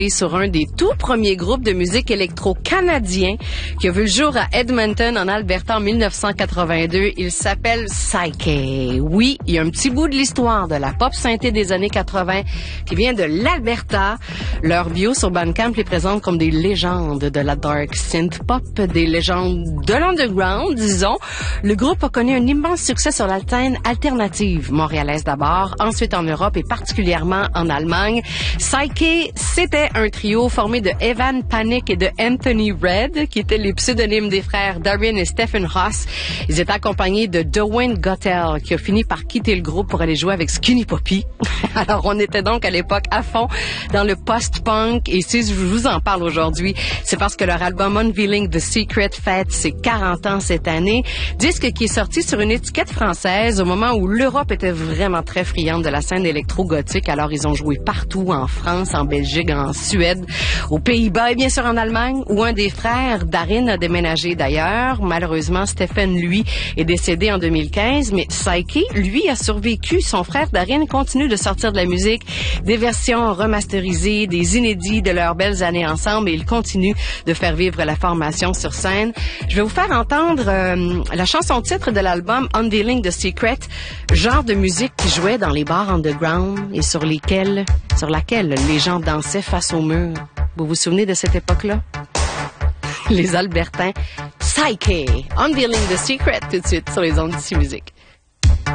sur un des tout premiers groupes de musique électro canadiens qui a vu le jour à Edmonton, en Alberta, en 1982. Il s'appelle Psyche. Oui, il y a un petit bout de l'histoire de la pop synthé des années 80 qui vient de l'Alberta. Leur bio sur Bandcamp les présente comme des légendes de la dark synth pop, des légendes de l'underground, disons. Le groupe a connu un immense succès sur la scène alternative montréalaise d'abord, ensuite en Europe et particulièrement en Allemagne. Psyche, c'était un trio formé de Evan Panic et de Anthony Red, qui étaient les pseudonymes des frères Darren et Stephen Haas. Ils étaient accompagnés de Dwayne Gottel, qui a fini par quitter le groupe pour aller jouer avec Skinny Puppy. Alors, on était donc à l'époque à fond dans le post-punk, et si je vous en parle aujourd'hui, c'est parce que leur album Unveiling the Secret fête ses 40 ans cette année. Disque qui est sorti sur une étiquette française au moment où l'Europe était vraiment très friande de la scène électro-gothique. Alors, ils ont joué partout, en France, en Belgique, en Suède, aux Pays-Bas et bien sûr en Allemagne, où un des frères, Darren, a déménagé d'ailleurs. Malheureusement, Stephen, lui, est décédé en 2015, mais Psyche, lui, a survécu. Son frère, Darren, continue de sortir de la musique, des versions remasterisées, des inédits de leurs belles années ensemble, et il continue de faire vivre la formation sur scène. Je vais vous faire entendre la chanson-titre de l'album Unveiling the Secret, genre de musique qui jouait dans les bars underground et sur laquelle les gens dansaient face au mur. Vous vous souvenez de cette époque-là? Les Albertains. Psyche, Unveiling the Secret, tout de suite sur les ondes d'ici musique.